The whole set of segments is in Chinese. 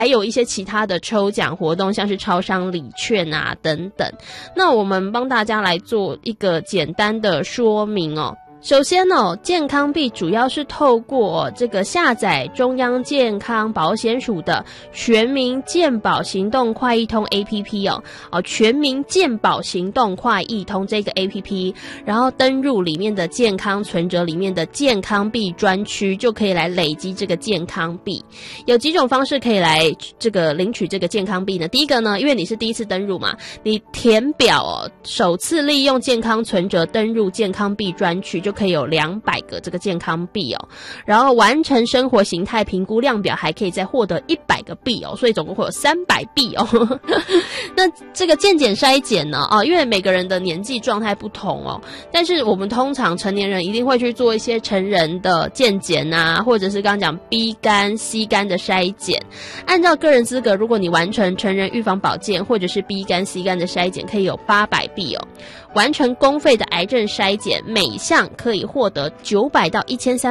还有一些其他的抽奖活动，像是超商礼券啊等等。那我们帮大家来做一个简单的说明哦。首先健康币主要是透过这个下载中央健康保险署的全民健保行动快易通 APP 全民健保行动快易通这个 APP， 然后登入里面的健康存折里面的健康币专区，就可以来累积这个健康币。有几种方式可以来这个领取这个健康币呢？第一个呢，因为你是第一次登入嘛，你填表首次利用健康存折登入健康币专区，就可以有200个这个健康币然后完成生活形态评估量表，还可以再获得100个币所以总共会有300币那这个健检筛检呢因为每个人的年纪状态不同但是我们通常成年人一定会去做一些成人的健检啊，或者是刚刚讲 B 肝 C 肝的筛检。按照个人资格，如果你完成成人预防保健或者是 B 肝 C 肝的筛检，可以有800币完成公费的癌症筛检，每项可以获得900到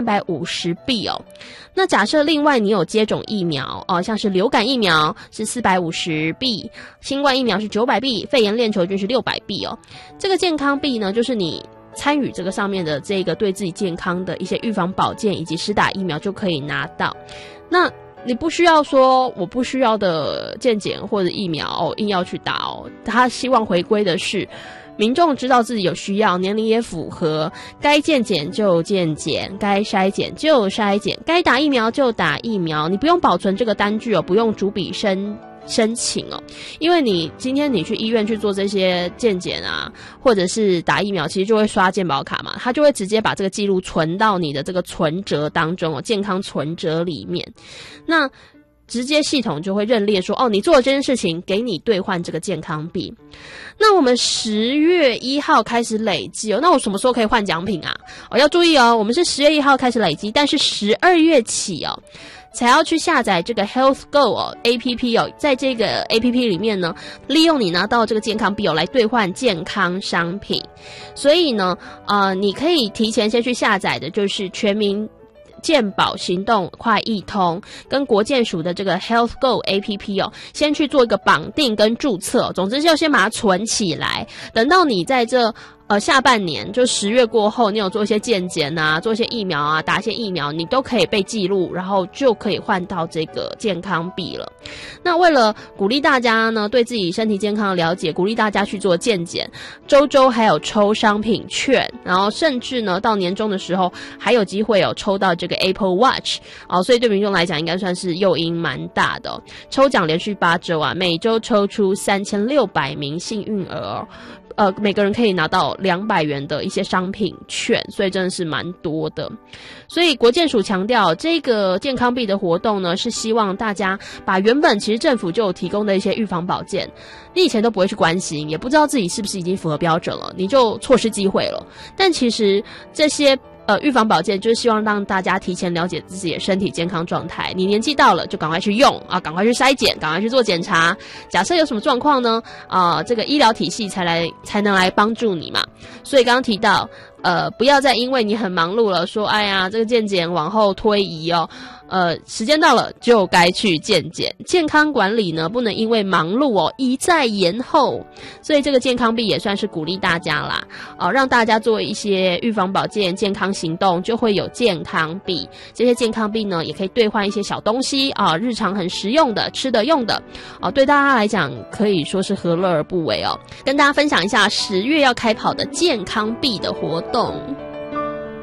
1350币那假设另外你有接种疫苗像是流感疫苗是450币，新冠疫苗是900币，肺炎链球菌是600币这个健康币呢，就是你参与这个上面的这个对自己健康的一些预防保健以及施打疫苗就可以拿到。那你不需要说我不需要的健检或者疫苗硬要去打他希望回归的是民众知道自己有需要，年龄也符合，该健检就健检，该筛检就筛检，该打疫苗就打疫苗。你不用保存这个单据不用逐笔申请因为你今天你去医院去做这些健检啊，或者是打疫苗，其实就会刷健保卡嘛，它就会直接把这个记录存到你的这个存折当中健康存折里面。那直接系统就会认列说你做了这件事情，给你兑换这个健康币。那我们10月1号开始累积那我什么时候可以换奖品啊要注意我们是10月1号开始累积，但是12月起才要去下载这个 Health Go APP 在这个 APP 里面呢，利用你拿到这个健康币来兑换健康商品。所以呢你可以提前先去下载的就是全民健保行动快易通跟国健署的这个 Health Go APP 先去做一个绑定跟注册总之就先把它存起来，等到你在这下半年就10月过后，你有做一些健检啊，做一些疫苗啊，打一些疫苗，你都可以被记录，然后就可以换到这个健康币了。那为了鼓励大家呢对自己身体健康的了解，鼓励大家去做健检，周还有抽商品券，然后甚至呢到年终的时候还有机会抽到这个 Apple Watch 所以对民众来讲应该算是诱因蛮大的抽奖连续8周每周抽出3600名幸运儿每个人可以拿到200元的一些商品券，所以真的是蛮多的。所以国健署强调，这个健康币的活动呢，是希望大家把原本其实政府就有提供的一些预防保健，你以前都不会去关心，也不知道自己是不是已经符合标准了，你就错失机会了。但其实这些预防保健就是希望让大家提前了解自己的身体健康状态，你年纪到了就赶快去用赶快去筛检，赶快去做检查。假设有什么状况呢这个医疗体系才能来帮助你嘛。所以刚刚提到不要再因为你很忙碌了说哎呀这个健检往后推移时间到了就该去健检。健康管理呢不能因为忙碌一再延后，所以这个健康币也算是鼓励大家啦让大家做一些预防保健健康行动，就会有健康币。这些健康币呢也可以兑换一些小东西日常很实用的吃的用的对大家来讲可以说是何乐而不为跟大家分享一下10月要开跑的健康币的活动。